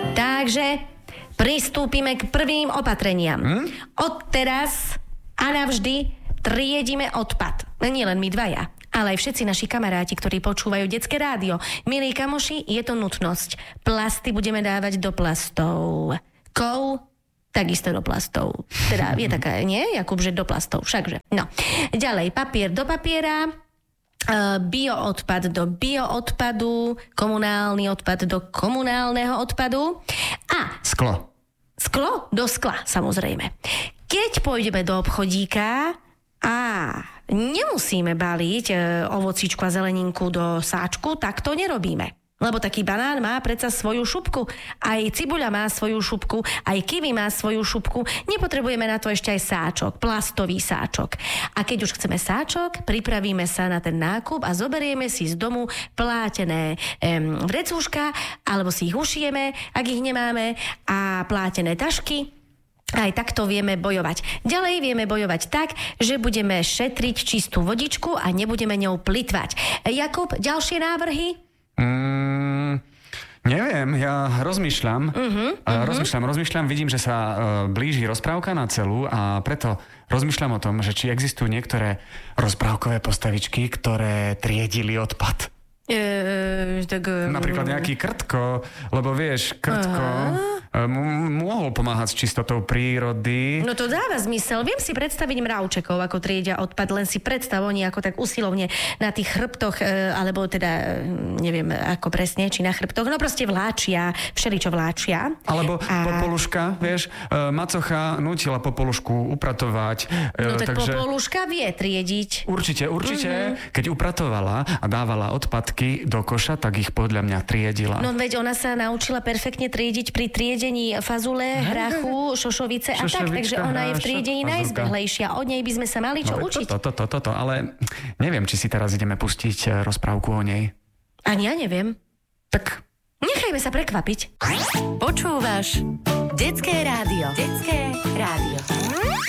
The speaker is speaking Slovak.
Takže pristúpime k prvým opatreniam. Odteraz a navždy triedime odpad. Nie len my dvaja, ale aj všetci naši kamaráti, ktorí počúvajú detské rádio. Milí kamoši, je to nutnosť. Plasty budeme dávať do plastov. Takisto do plastov. Teda je taká, nie, Jakub, že do plastov, všakže. No. Ďalej, papier do papiera, bioodpad do bioodpadu, komunálny odpad do komunálneho odpadu a sklo do skla, samozrejme. Keď pôjdeme do obchodíka a nemusíme baliť ovocíčku a zeleninku do sáčku, tak to nerobíme. Lebo taký banán má predsa svoju šupku, aj cibuľa má svoju šupku, aj kiwi má svoju šupku, nepotrebujeme na to ešte aj sáčok, plastový sáčok. A keď už chceme sáčok, pripravíme sa na ten nákup a zoberieme si z domu plátené vrecúška, alebo si ich ušijeme, ak ich nemáme, a plátené tašky. Aj takto vieme bojovať. Ďalej vieme bojovať tak, že budeme šetriť čistú vodičku a nebudeme ňou plytvať. Jakub, ďalšie návrhy? Neviem, ja rozmýšľam. Rozmýšľam, vidím, že sa blíži rozprávka na celú a preto rozmýšľam o tom, že či existujú niektoré rozprávkové postavičky, ktoré triedili odpad. Napríklad nejaký Krtko, lebo vieš, Krtko mohol pomáhať s čistotou prírody. No to dáva zmysel. Viem si predstaviť mravčekov, ako triedia odpad, len si predstav, oni ako tak usilovne na tých chrbtoch, alebo teda neviem ako presne, či na chrbtoch, no proste vláčia, všeličo vláčia. Alebo Popoluška, vieš, macocha nútila Popolušku upratovať. No tak takže Popoluška vie triediť. Určite. Keď upratovala a dávala odpadky do koša, tak ich podľa mňa triedila. No veď ona sa naučila perfektne triediť pri triedení fazule, hrachu, šošovice a tak, takže ona je v triedení najzbehlejšia. Od nej by sme sa mali čo učiť. Ale neviem, či si teraz ideme pustiť rozprávku o nej. Ani ja neviem. Tak nechajme sa prekvapiť. Počúvaš Detské rádio.